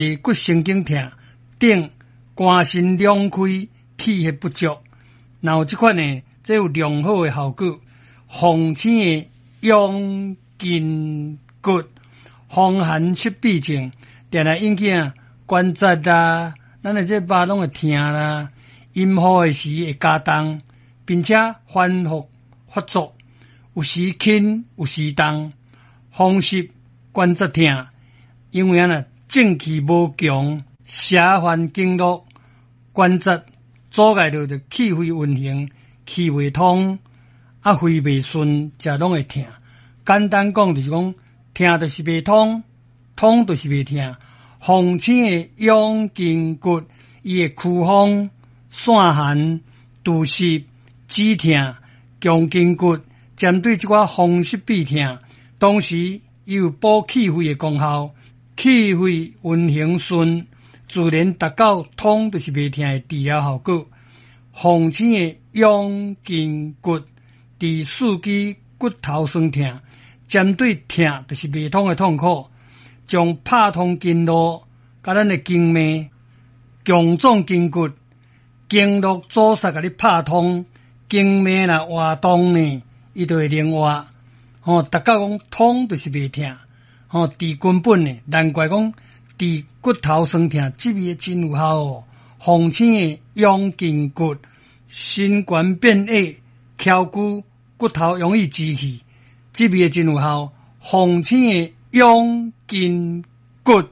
骨神经痛等肝肾两开气血不足，然后这款呢，这有良好的效果。风清的养筋骨、风寒湿痹症，定来引起关节啦，咱的这肉拢会痛啦，阴雨的时会加重，并且反复发作，有时轻，有时重，风湿关节痛，因为正气无强，邪烦经络，关节阻碍到气血运行，气未通，肺未顺，才拢会痛。简单讲就是讲，痛就是未通，通就是未痛。风清的养筋骨，伊会驱风、散寒、除湿、止痛、强筋骨，针对这款风湿痹痛，同时伊有补气血的功效。气血运行顺，自然达到通就是袂痛的治疗效果。风清的养筋骨，治四肢骨头酸痛，针对痛就是袂通的痛苦，将拍通经络，甲咱的经脉、强壮筋骨、经络阻塞，甲你拍通，经脉若活动呢，伊就会灵活。达到讲通就是袂痛。治根本呢，难怪讲治骨头酸痛，这味真有效哦。风清的养筋骨，心肝变矮、翘骨、骨头容易积气，这味真有效。风清的养筋骨，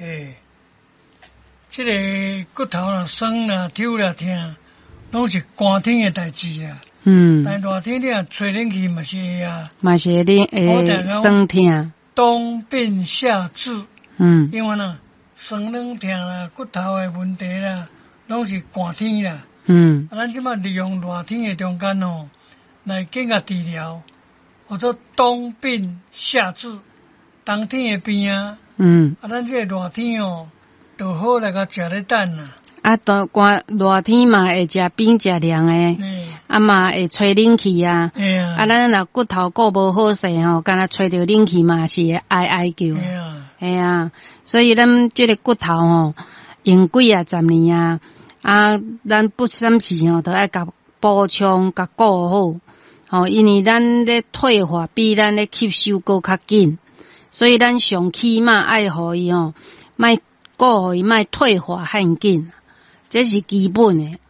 这个骨头啦酸啦、抽啦痛，拢是寒天的代志啊。但热天你若吹冷气嘛是会啊， 嘛是会酸痛。 冬病夏治，因为酸冷痛啦、骨头的问题啦，拢是寒天啦。咱即马利用热天的中间来更加治疗，或者冬病夏治，冬天的病啊。咱这个热天就好来甲食咧等啦。 热天嘛会食冰食凉诶，嘛会吹冷气啊。咱若骨头顾无好势敢若吹着冷气嘛是会哀哀叫。所以咱这个骨头用几十年咱不三时都爱甲补充甲顾好。因为咱咧退化比咱咧吸收搁较紧，所以咱上起码爱互伊莫顾互伊莫退化很紧。这是基本的，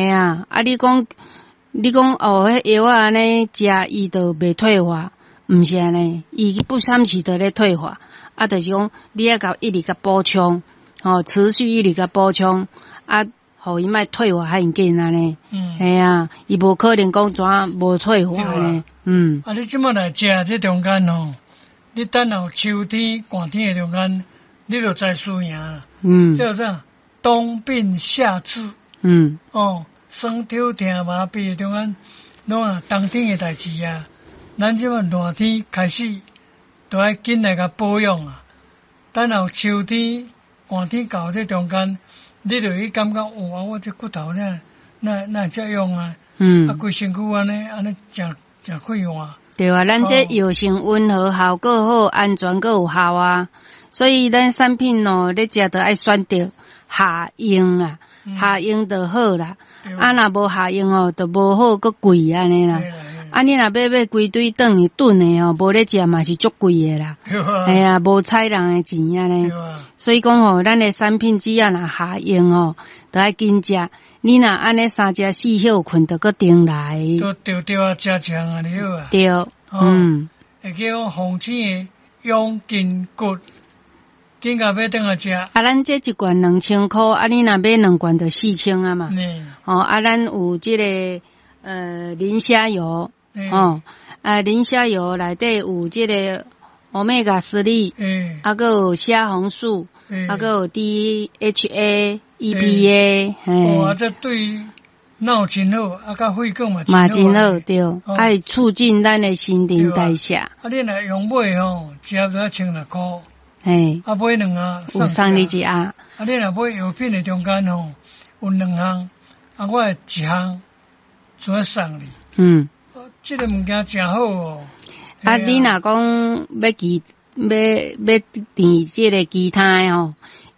你讲迄药安尼食伊就袂退化，毋是安尼，伊不三时都咧退化，就是讲你要甲一直甲补充，持续一直甲补充，互伊莫退化很紧安尼。伊无可能讲怎无退化呢。 你即马来食这中间你等候秋天、寒天的中间，你就知输赢啦。叫啥？冬病夏治，酸抽痛麻痹中间，拢冬天的代志啊。咱即马热天开始，都要紧来甲保养啊。等候秋天、寒天到这中间，你就会感觉我这骨头那这样啊。规身躯安尼真快活。 对啊，咱这药性温和，效果好，安全阁有效啊。所以咱产品咧食着爱选择下用啊，下用就好啦。若无下用就无好，阁贵安尼啦。你若买规堆顿去炖的无咧食嘛是足贵的啦。无采人的钱安尼。所以讲咱的产品只要若下用就爱紧食。你若安尼3食4休困，就阁顶来。 对啊，加强啊，你好啊。 对， 会叫风清的养筋骨。紧甲要等下食。 咱这一罐2000块，你若买2罐就4000啊嘛。咱有这个磷虾油，磷虾油内底有这个欧米伽3，还有虾红素，还有 DHA、EPA。 这对脑真好，甲肺管嘛真好，对，爱促进咱的新陈代谢。 你若用买只要1600块。买2盒， 有送你一盒。 你若买药品的中间有2项，我会1项做送你。这个物件真好你若讲要填这个其他一口